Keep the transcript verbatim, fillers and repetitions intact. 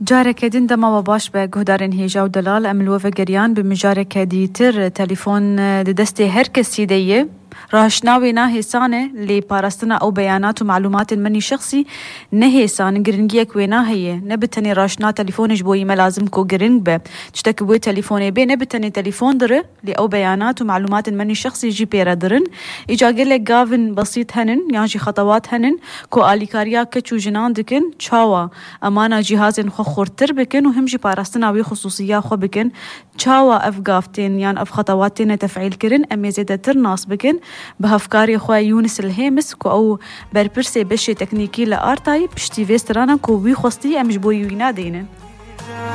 جارك دين دما وباش بجهدارن هيجا ودلال أم الوفا جريان بمجارك ديتر تليفون دستي هركس يديه راشناوي ناهي سانة لبارستنا أو بيانات ومعلومات مني شخصي نهي سان جرنجيك ويناهي نبتني راشنا تليفون جبوي ملازمكو جرنج به تشتك بوي تليفوني بي نبتني تليفون در لي أو بيانات ومعلومات مني شخصي جي بيرا درن إجا قلك جافن بسيط هنن يعني خطوات هنن كو آليكاريا كتشو جنان دكن تشاوا أمانا جهاز خو خورتر بكن وهم جي بارستنا وي خصوصية خو بكن تشاوا أفقافتين يعني أف خطواتين تفعيل كرن أمي زيادة ترناس بكن بهفكاري خواه يونس الهيمس كو أو بربرسي بشي تكنيكي لآرتاي بشتي فيسترانا كو بي خوستي أمش بوي وينا دينن